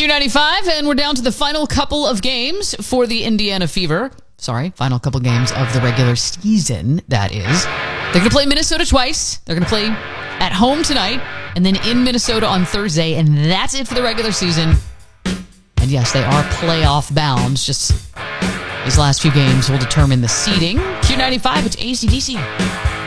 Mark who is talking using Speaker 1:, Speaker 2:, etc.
Speaker 1: Q95, and we're down to the final couple of games for the Indiana Fever. Sorry, final couple games of the regular season, that is. They're going to play Minnesota twice. They're going to play at home tonight, and then in Minnesota on Thursday, and that's it for the regular season. And yes, they are playoff bound. Just these last few games will determine the seeding. Q95, it's AC/DC.